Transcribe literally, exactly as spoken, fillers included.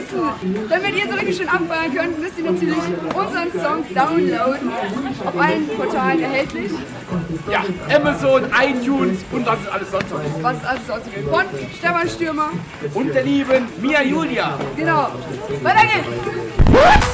vergessen, damit ihr so richtig schön abfeiern könnt, müsst ihr natürlich unseren Song downloaden. Auf allen Portalen erhältlich. Ja, Amazon, iTunes und was ist alles sonst noch. Was ist alles sonst gibt. Von Stefan Stürmer. Und der lieben Mia Julia. Genau. Weiter geht's.